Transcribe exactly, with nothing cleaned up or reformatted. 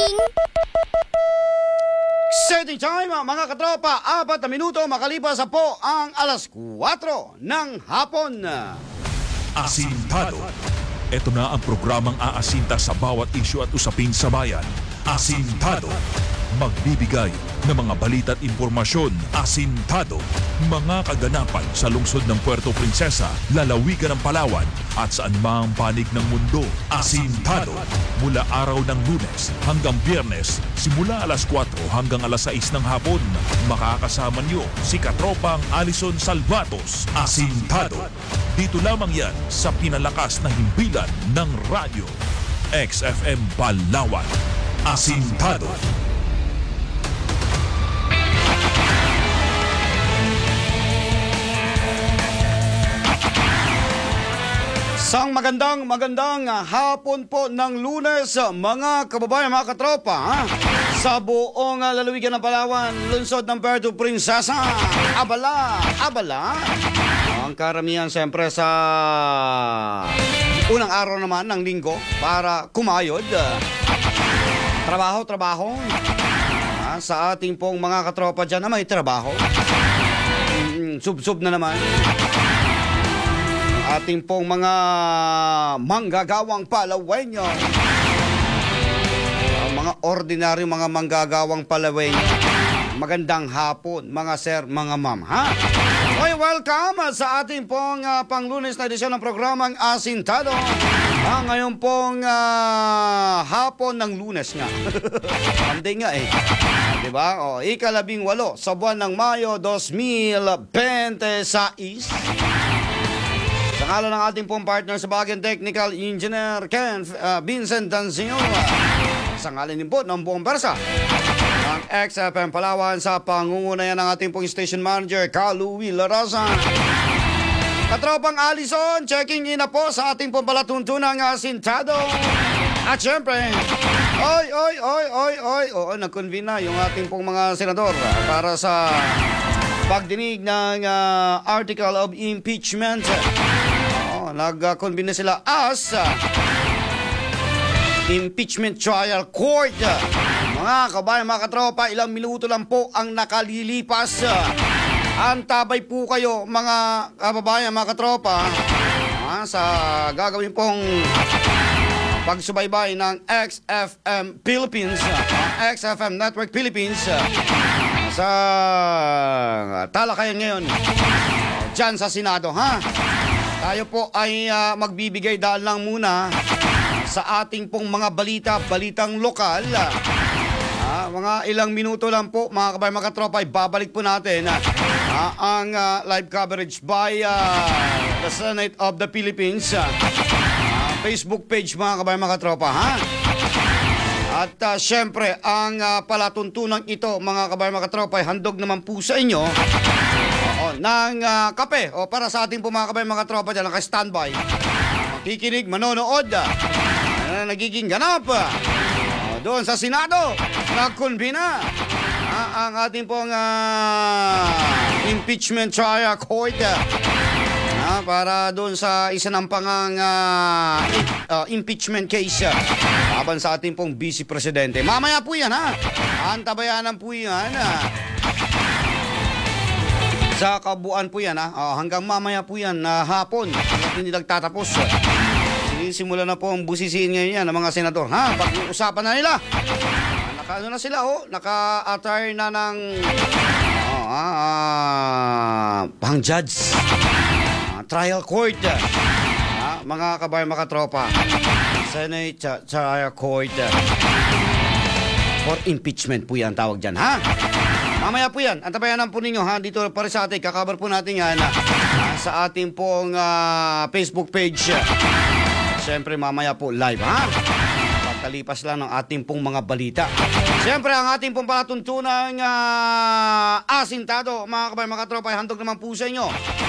Checking! Setting time, mga katropa, apat na minuto makalipas sa po ang alas kwatro ng hapon. Asintado. Ito na ang programang aasinta sa bawat isyu at usapin sa bayan. Asintado. Magbibigay ng mga balita at impormasyon. Asintado. Mga kaganapan sa lungsod ng Puerto Princesa, lalawigan ng Palawan at saan mang panig ng mundo. Asintado. Mula araw ng Lunes hanggang Biyernes, simula alas kwatro hanggang alas sais ng hapon, makakasama niyo si Katropang Alison Salvatos. Asintado. Dito lamang yan sa pinalakas na himpilan ng radyo. X F M Palawan. Asintado. Sang magandang magandang hapon po ng Lunes, mga kababayan, mga katropa, ha? Sa buong uh, lalawigan ng Palawan, lungsod ng Puerto Princesa, abala, abala. Ang karamihan siyempre sa unang araw naman ng linggo para kumayod. Trabaho, trabaho. Ha? Sa ating pong mga katropa dyan na may trabaho. Mm, sub-sub na naman. Ating pong mga manggagawang Palawenyo, uh, mga ordinaryo mga manggagawang Palawenyo, magandang hapon mga sir, mga ma'am, ha? Oy, welcome sa ating pong uh, pang-Lunes na edisyon ng programang Asintado. Ah, ngayon pong uh, hapon ng Lunes nga. Monday nga eh. Diba? O, ikalabing walo sa buwan ng Mayo twenty twenty-six. Sa ngalan ng ating pong partner sa Baguio Technical Engineer Ken uh, Vincent Danzio. Sa ngalan din po ng buong bersa ng X F M Palawan sa pangungunayan ng ating pong station manager Carl Louie Laraza. Katropang Alison, checking in na po sa ating pong palatuntunang Asintado. At syempre, oy, oy, oy, oy, oy, oo, nag-convene na yung ating pong mga senador para sa pagdinig ng uh, article of impeachment. Oh, nag-convene na sila as uh, impeachment trial court. Mga kabayan, mga katropa, ilang minuto lang po ang nakalilipas. Antabay po kayo, mga kababayan, mga katropa, uh, sa gagawin pong pagsubaybay ng X F M Philippines, uh, X F M Network Philippines, uh, sa talakayan ngayon dyan sa Senado, ha? Tayo po ay uh, magbibigay daan lang muna sa ating pong mga balita, balitang lokal. Uh, mga ilang minuto lang po, mga kabayan, mga katropa, babalik po natin uh, uh, ang uh, live coverage by uh, the Senate of the Philippines, uh, uh, Facebook page, mga kabayan, mga katropa, ha? At uh, syempre, ang uh, palatuntunan ito, mga kabayan, mga katropa, ay handog naman po sa inyo oo, ng uh, kape. O para sa ating po mga kabayan, mga katropa dyan, naka-standby. Makikinig, manonood, uh, na nagiging ganap. Uh, doon sa Senado, nag-convene na uh, ang ating pong uh, impeachment trial court. Uh, uh, para doon sa isinampangang uh, uh, impeachment case. Uh, laban sa ating pong Vice Presidente. Mamaya po yan, ha? Antabayanan po yan, ha? Sa kabuuan po yan, ha? Oh, hanggang mamaya po yan na hapon. At hindi nagtatapos. Sinisimula na po ang busisiin ngayon yan ng mga senador, ha? Pag-uusapan na nila. Naka-ano na sila, oh? Naka-attire na ng oh, ah, ah, pang-judge. Ah, trial court. Ah, mga kabayan, mga tropa. Senate Trial Court for impeachment po yan tawag dyan, ha? Mamaya po yan, antabayanan po ninyo, ha? Dito pa rin sa atin, kakabar po natin yan ha? Sa ating pong uh, Facebook page. Siyempre mamaya po live, ha? Pagkalipas lang ng ating pong mga balita. Siyempre ang ating pong palatuntunang uh, Asintado, mga kabayan, mga tropa, ay handog naman po sa inyo